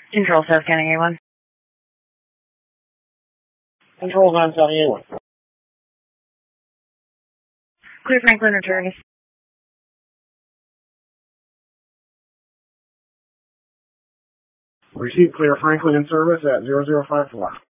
Control South County A1. Control 978. Clear Franklin returns. Receive clear Franklin in service at 0054.